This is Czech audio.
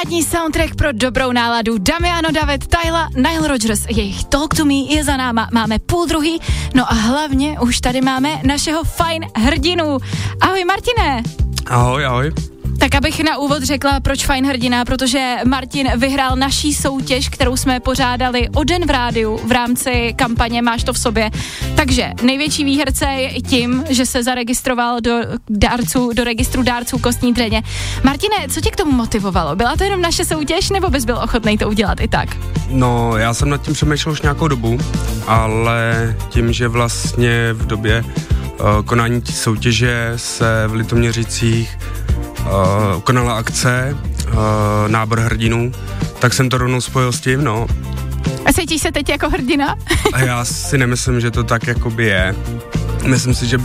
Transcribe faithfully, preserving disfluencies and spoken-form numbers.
Ultimátní soundtrack pro dobrou náladu. Damiano David, Tyla, Nile Rodgers, jejich Talk to Me je za náma. Máme půl druhý, no a hlavně už tady máme našeho fajn hrdinu. Ahoj Martine. Ahoj, ahoj. Tak abych na úvod řekla, proč fajn hrdina, protože Martin vyhrál naší soutěž, kterou jsme pořádali o den v rádiu v rámci kampaně Máš to v sobě. Takže největší výherce je tím, že se zaregistroval do dárců, do registru dárců kostní dřeně. Martine, co tě k tomu motivovalo? Byla to jenom naše soutěž, nebo bys byl ochotný to udělat i tak? No, já jsem nad tím přemýšlel už nějakou dobu, ale tím, že vlastně v době uh, konání té soutěže se v Litoměřicích Uh, konala akce uh, Nábor hrdinů, tak jsem to rovnou spojil s tím, no. A cítíš se teď jako hrdina? A já si nemyslím, že to tak jakoby je. Myslím si, že by